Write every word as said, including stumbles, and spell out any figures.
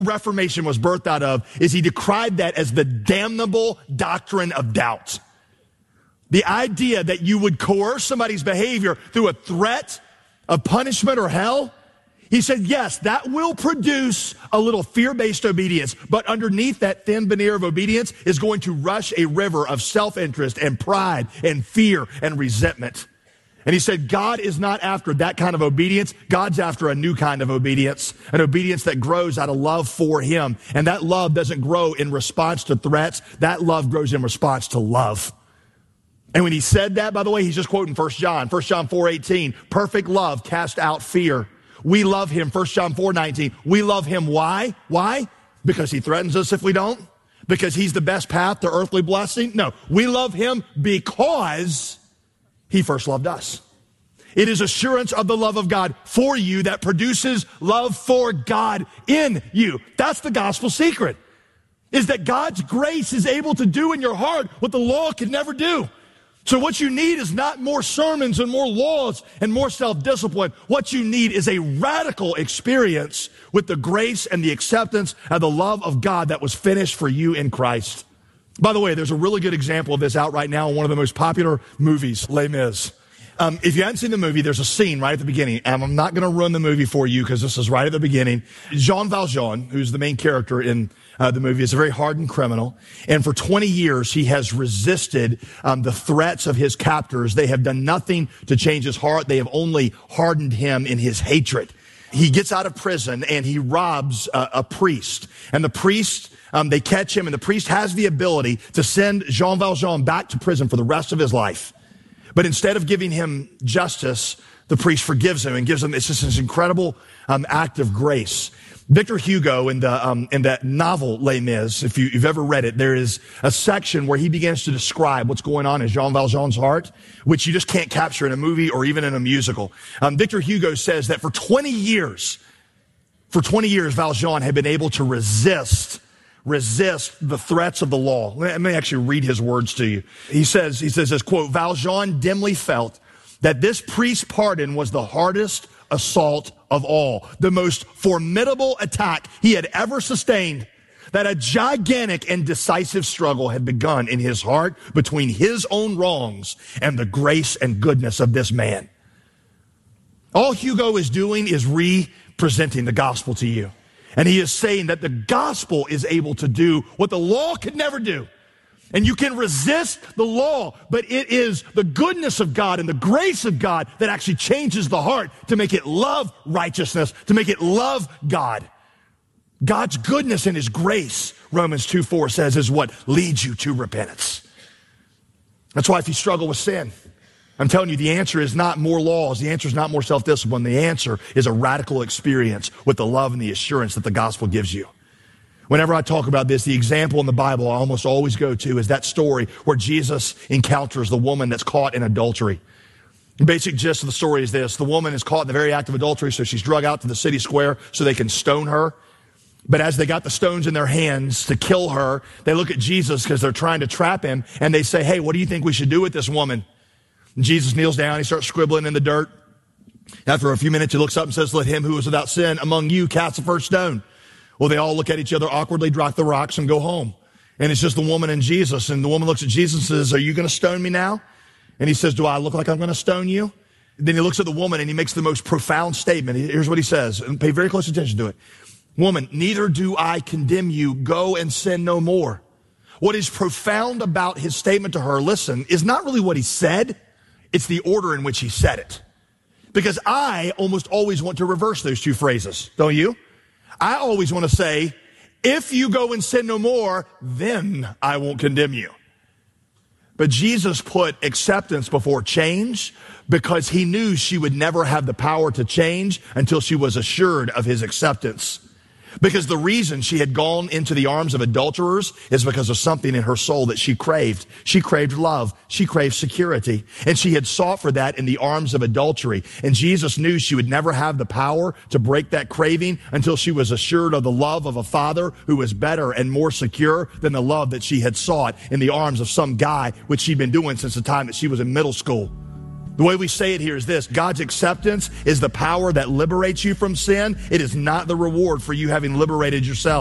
Reformation was birthed out of is he decried that as the damnable doctrine of doubt. The idea that you would coerce somebody's behavior through a threat of punishment or hell. He said, yes, that will produce a little fear-based obedience, but underneath that thin veneer of obedience is going to rush a river of self-interest and pride and fear and resentment. And he said, God is not after that kind of obedience. God's after a new kind of obedience, an obedience that grows out of love for him. And that love doesn't grow in response to threats. That love grows in response to love. And when he said that, by the way, he's just quoting First John, First John four eighteen, perfect love cast out fear. We love him, First John four nineteen. We love him. Why? Why? Because he threatens us if we don't? Because he's the best path to earthly blessing? No, we love him because he first loved us. It is assurance of the love of God for you that produces love for God in you. That's the gospel secret, is that God's grace is able to do in your heart what the law could never do. So what you need is not more sermons and more laws and more self-discipline. What you need is a radical experience with the grace and the acceptance and the love of God that was finished for you in Christ. By the way, there's a really good example of this out right now in one of the most popular movies, Les Mis. Um, if you haven't seen the movie, there's a scene right at the beginning, and I'm not going to ruin the movie for you because this is right at the beginning. Jean Valjean, who's the main character in uh, the movie, is a very hardened criminal, and for twenty years he has resisted um, the threats of his captors. They have done nothing to change his heart. They have only hardened him in his hatred. He gets out of prison and he robs uh, a priest, and the priest, um, they catch him, and the priest has the ability to send Jean Valjean back to prison for the rest of his life. But instead of giving him justice, the priest forgives him and gives him, it's just this incredible um, act of grace. Victor Hugo, in the um, in that novel Les Mis, if you, you've ever read it, there is a section where he begins to describe what's going on in Jean Valjean's heart, which you just can't capture in a movie or even in a musical. Um, Victor Hugo says that for twenty years, for twenty years, Valjean had been able to resist resist the threats of the law. Let me actually read his words to you. He says, he says this, quote, Valjean dimly felt that this priest's pardon was the hardest assault of all, the most formidable attack he had ever sustained, that a gigantic and decisive struggle had begun in his heart between his own wrongs and the grace and goodness of this man. All Hugo is doing is re-presenting the gospel to you. And he is saying that the gospel is able to do what the law could never do. And you can resist the law, but it is the goodness of God and the grace of God that actually changes the heart to make it love righteousness, to make it love God. God's goodness and his grace, Romans two four says, is what leads you to repentance. That's why if you struggle with sin, I'm telling you, the answer is not more laws. The answer is not more self-discipline. The answer is a radical experience with the love and the assurance that the gospel gives you. Whenever I talk about this, the example in the Bible I almost always go to is that story where Jesus encounters the woman that's caught in adultery. The basic gist of the story is this. The woman is caught in the very act of adultery, so she's drug out to the city square so they can stone her. But as they got the stones in their hands to kill her, they look at Jesus because they're trying to trap him, and they say, hey, what do you think we should do with this woman? And Jesus kneels down, he starts scribbling in the dirt. After a few minutes, he looks up and says, let him who is without sin among you cast the first stone. Well, they all look at each other awkwardly, drop the rocks, and go home. And it's just the woman and Jesus. And the woman looks at Jesus and says, are you going to stone me now? And he says, do I look like I'm going to stone you? Then he looks at the woman and he makes the most profound statement. Here's what he says, and pay very close attention to it. Woman, neither do I condemn you. Go and sin no more. What is profound about his statement to her, listen, is not really what he said. It's the order in which he said it. Because I almost always want to reverse those two phrases, don't you? I always want to say, if you go and sin no more, then I won't condemn you. But Jesus put acceptance before change because he knew she would never have the power to change until she was assured of his acceptance. Because the reason she had gone into the arms of adulterers is because of something in her soul that she craved. She craved love. She craved security. And she had sought for that in the arms of adultery. And Jesus knew she would never have the power to break that craving until she was assured of the love of a father who was better and more secure than the love that she had sought in the arms of some guy, which she'd been doing since the time that she was in middle school. The way we say it here is this: God's acceptance is the power that liberates you from sin. It is not the reward for you having liberated yourself.